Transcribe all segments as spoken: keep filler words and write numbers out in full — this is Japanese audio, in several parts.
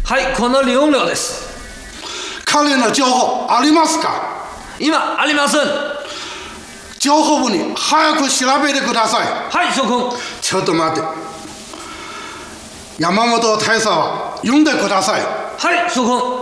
はい、このよん両です。 彼の情報ありますか？ 今ありません。 情報部に早く調べてください。 はい、諸君。 ちょっと待って。山本大佐は読んでください。 はい，叔公。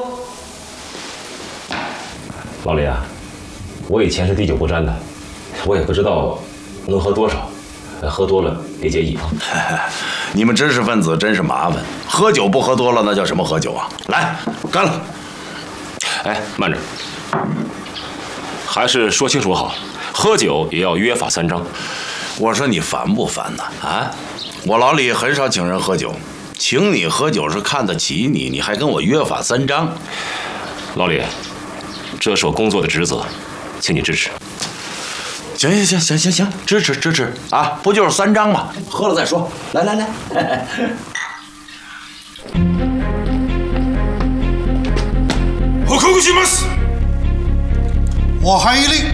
老李啊，我以前是第九步站的，我也不知道能喝多少，喝多了别介意啊。 你们知识分子真是麻烦，喝酒不喝多了那叫什么喝酒啊？来，干了！ 哎，慢着，还是说清楚好，喝酒也要约法三章。 我说你烦不烦呐？啊，我老李很少请人喝酒。请你喝酒是看得起你，你还跟我约法三章？ 老李，这是我工作的职责，请你支持。 行行行行行行，支持支持啊！不就是三章吗？喝了再说。来来来， 報告します。 お入り。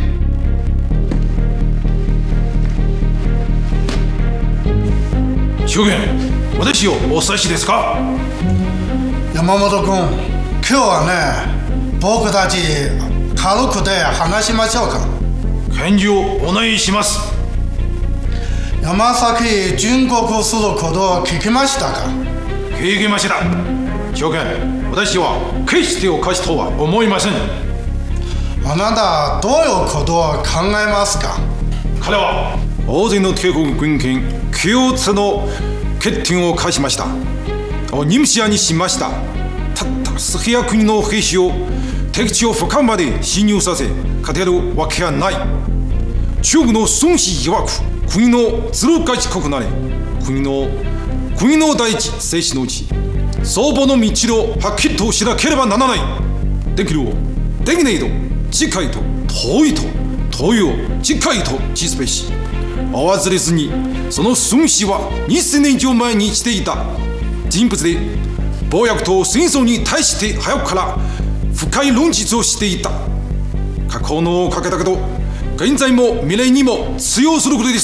証言、私をお指しですか？ 山本君、今日はね、僕たち軽くで話しましょうか。 返事をお願いします。 山崎殉国することを聞きましたか？ 聞きました。証言、私は決しておかしとは思いません。 あなたどういうことを考えますか？ 彼は大勢の帝国軍権共通の決定を下しました。任務にしました。たった数百人の兵士を敵地を深まで侵入させ勝てるわけはない。中国の孫子曰く、国のずる賢くなれ。国の国の第一生死のうち相場の道をはっきりとしなければならない。できるをできないと近いと遠いと遠いを近いと知すべし。忘れずに、その孫子はにせんねん以上前にしていた人物で、暴虐と戦争に対して早くから深い論述をしていた。過去のかけたけど、現在も未来にも通用することです。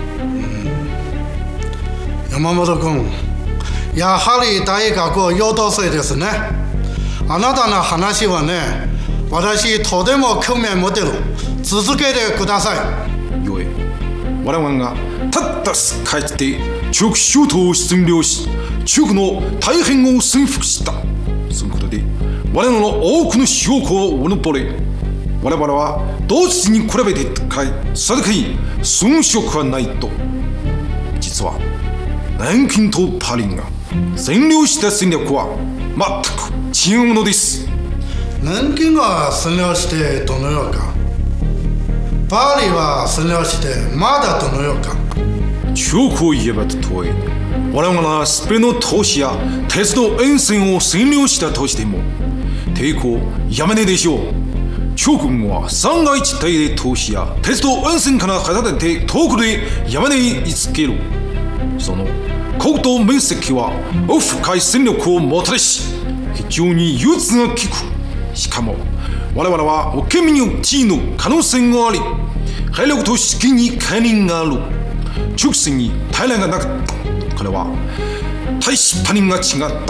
山本君、やはり大学優等生ですね。あなたの話はね、私とても興味持ってる。続けてください。 よえ、我々がたった数回で中国諸島を占領し、中国の大変を征服した。そのことで我々の多くの証拠をうぬぼれ、我々は同時に比べて高い定かに遜色はないと。実は南京とパリが占領した戦略は全く違うものです。 南京は占領してどのようか。パリは占領してまだどのようか。 中国を言えばと問え、我々がスペインの都市や鉄道沿線を占領したとしても抵抗やめねえでしょう。中国は山外地帯で都市や鉄道沿線から離れて遠くで山根に居つける。その国土面積は深い戦力をもたらし、非常に融通が利く。しかも我々は県民の地位の可能性があり、兵力と資金に兼任がある。直線に平らがなかった。これは大使パニンが違った。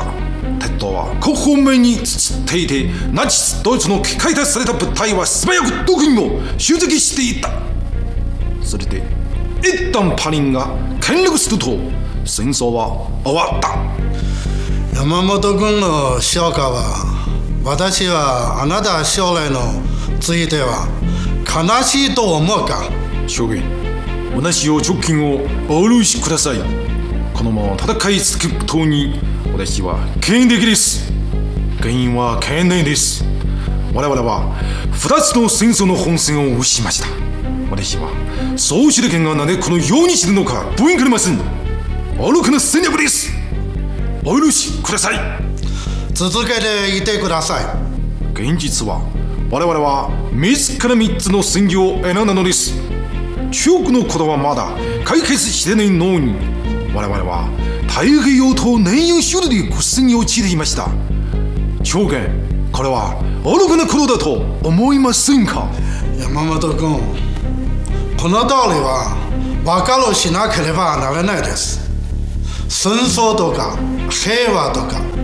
鉄道は各方面につっていて、ナチスドイツの解体された部隊は素早くどこにも集積していた。それで一旦パニンが権力すると戦争は終わった。 山本君の評価は、私はあなた将来のついては悲しいと思うか。 証言、私を直近をお許しください。このまま戦い続けることに私は権威的です。原因は懸念です。我々は二つの戦争の本戦を失いました。私はそう手裏剣がなぜこのように知るのか分かりません。愚かな戦略です。お許しください。 続けていてください。 現実は我々は自ら三つの戦場を選んだのです。中国のことはまだ解決してないのに、我々は太平洋と燃油処理で苦戦に陥っていました。証言、これは愚かなことだと思いませんか？ 山本君、この道理は分かるしなければならないです。戦争とか平和とか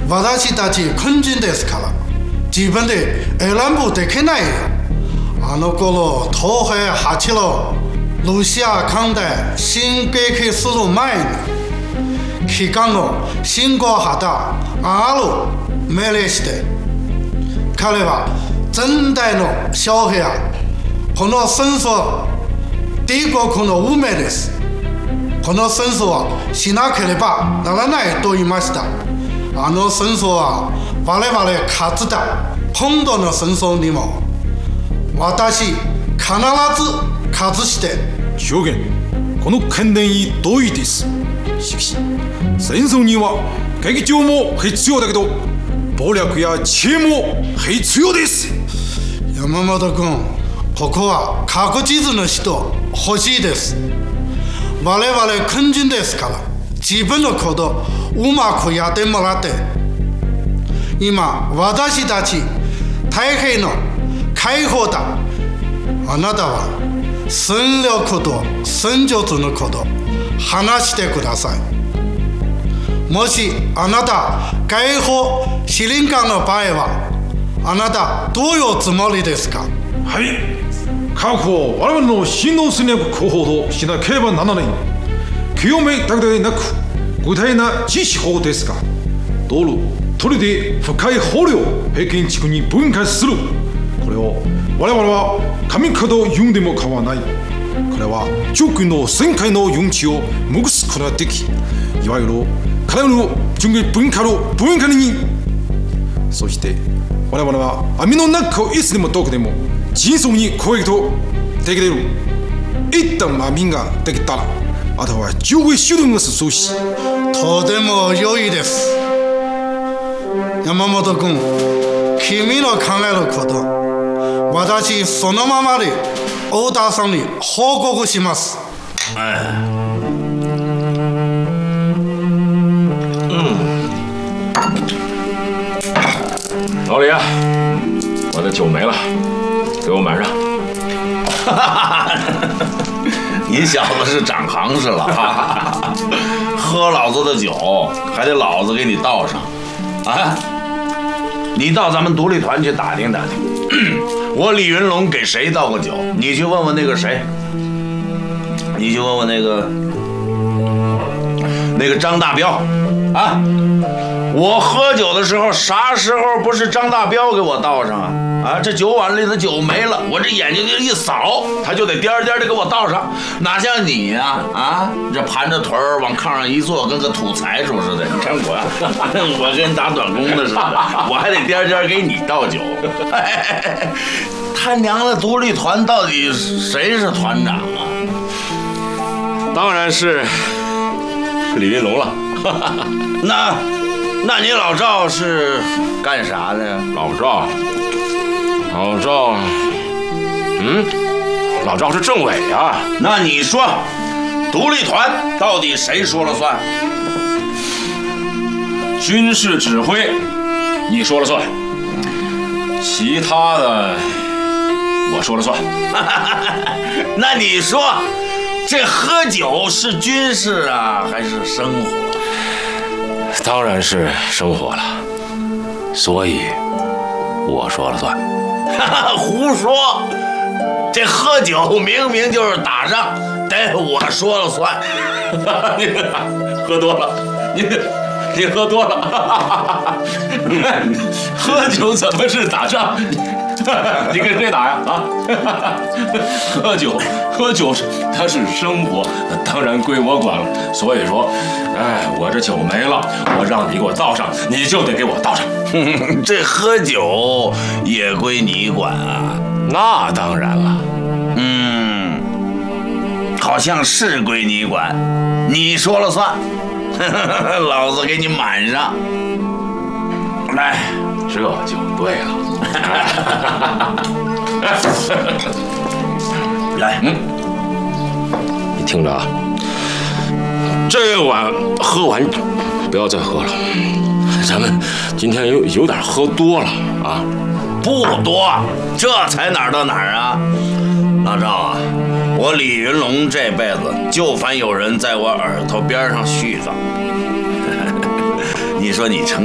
私たち軍人ですから自分で選ぶできないよ。あの頃東平八郎ロシア艦隊進撃する前に機関の信号旗ある命令して彼は全体の将兵やこの戦争帝国の運命です。この戦争はしなければならないと言いました。あの戦争は我々勝つだ。今度の戦争にも私必ず勝つして。 証言この観念に同意です。しかし戦争には劇場も必要だけど暴力や知恵も必要です。 山本君、ここは確実な人欲しいです。我々軍人ですから自分のことうまくやってもらって。今私たち太平の解放だ。あなたは戦力と戦術のこと話してください。もしあなた解放司令官の場合はあなたどういうつもりですか。 はい、科学を我々の真の戦略候補としなければならない。清めだけでなく具体な実施法ですが、道路砦で深い捕虜を平均地区に分解する。これを我々は神門と呼んでも構わない。これは諸君の旋回の勇気を無くすことができ、いわゆる彼らの準備文化の文化に。そして我々は網の中をいつでもどこでも迅速に攻撃とできれる。一旦網ができたらあとは上下手段が進し。 とても良いです。山本君、君の考えること私そのままで太田さんに報告します。 老李，我的酒没了，给我满上。 你小子是长行市了啊！喝老子的酒还得老子给你倒上啊！你到咱们独立团去打听打听，我李云龙给谁倒过酒？你去问问那个谁，你去问问那个那个张大彪啊！我喝酒的时候，啥时候不是张大彪给我倒上啊？啊，这酒碗里的酒没了，我这眼睛一扫，他就得颠颠的给我倒上，哪像你呀、啊？啊，这盘着腿儿往炕上一坐，跟个土财主似的。你看我，我跟打短工的似的，我还得颠颠给你倒酒。哎，他娘的，独立团到底谁是团长啊？ 当然是李云龙了。 那，那你老赵是干啥的呀？ 老赵。老赵，嗯，老赵是政委啊。 那你说，独立团到底谁说了算？ 军事指挥，你说了算。其他的，我说了算。 那你说，这喝酒是军事啊，还是生活？ 当然是生活了，所以我说了算。 胡说！这喝酒明明就是打仗，得我说了算。 你喝多了，你你喝多了。喝酒怎么是打仗？你跟谁打呀？啊！喝酒，喝酒是它是生活，当然归我管了。所以说，哎，我这酒没了，我让你给我倒上，你就得给我倒上。 这喝酒也归你管啊？ 那当然了。 嗯，好像是归你管，你说了算。老子给你满上。来， 这就对了。 来， 嗯，你听着啊，这碗喝完不要再喝了，咱们今天有有点喝多了啊。 不多，这才哪儿到哪儿啊？老赵啊，我李云龙这辈子就烦有人在我耳朵边上絮叨。你说你成